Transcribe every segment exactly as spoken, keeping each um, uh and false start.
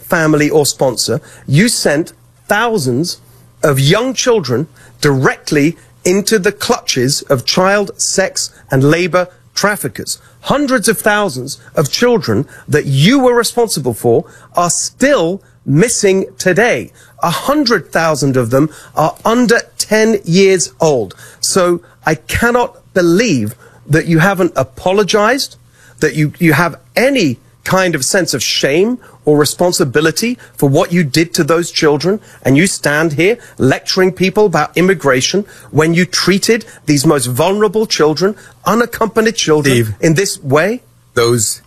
family or sponsor, you sent thousands of young children directly into the clutches of child sex and labor traffickers. Hundreds of thousands of children that you were responsible for are still missing today. A hundred thousand of them are under ten years old. So I cannot believe that you haven't apologized, that you, you have any kind of sense of shame or responsibility for what you did to those children, and you stand here lecturing people about immigration when you treated these most vulnerable children, unaccompanied children, Steve, in this way? Those,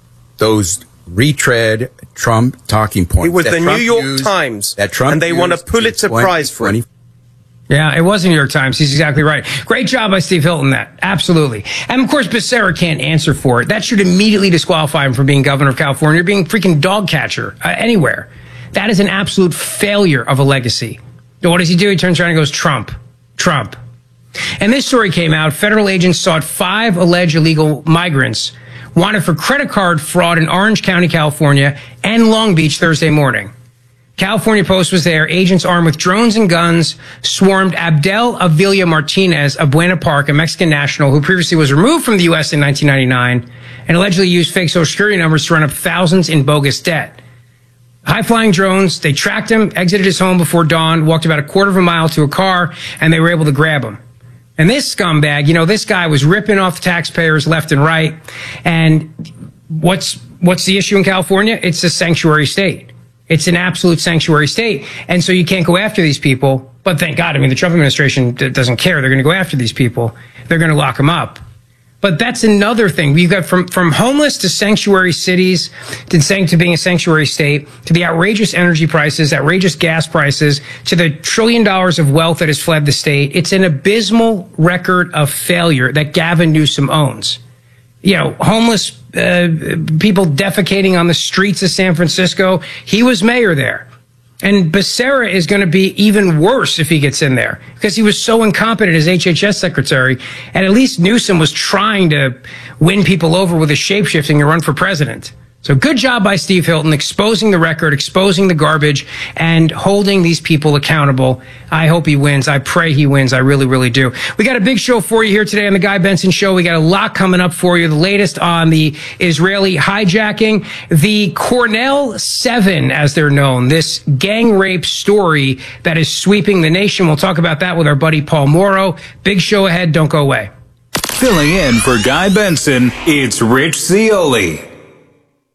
those retread Trump talking points. It was the Trump New York used, Times, that Trump and they won a Pulitzer Prize for it. Yeah, it was the New York Times. He's exactly right. Great job by Steve Hilton, that. Absolutely. And of course, Becerra can't answer for it. That should immediately disqualify him from being governor of California or being freaking dog catcher uh, anywhere. That is an absolute failure of a legacy. So what does he do? He turns around and goes, Trump, Trump. And this story came out. Federal agents sought five alleged illegal migrants wanted for credit card fraud in Orange County, California, and Long Beach Thursday morning. California Post was there. Agents armed with drones and guns swarmed Abdel Avila Martinez of Buena Park, a Mexican national who previously was removed from the U S in nineteen ninety-nine and allegedly used fake social security numbers to run up thousands in bogus debt. High-flying drones, they tracked him, exited his home before dawn, walked about a quarter of a mile to a car, and they were able to grab him. And this scumbag, you know, this guy was ripping off the taxpayers left and right. And what's what's the issue in California? It's a sanctuary state. It's an absolute sanctuary state. And so you can't go after these people. But thank God, I mean, the Trump administration doesn't care. They're going to go after these people. They're going to lock them up. But that's another thing. We've got from, from homeless to sanctuary cities, to, to being a sanctuary state, to the outrageous energy prices, outrageous gas prices, to the trillion dollars of wealth that has fled the state. It's an abysmal record of failure that Gavin Newsom owns. You know, homeless uh, people defecating on the streets of San Francisco. He was mayor there. And Becerra is going to be even worse if he gets in there because he was so incompetent as H H S secretary. And at least Newsom was trying to win people over with his shape-shifting and run for president. So good job by Steve Hilton exposing the record, exposing the garbage, and holding these people accountable. I hope he wins. I pray he wins. I really, really do. We got a big show for you here today on the Guy Benson Show. We got a lot coming up for you. The latest on the Israeli hijacking, the Cornell Seven, as they're known, this gang rape story that is sweeping the nation. We'll talk about that with our buddy Paul Morrow. Big show ahead. Don't go away. Filling in for Guy Benson, it's Rich Zeoli.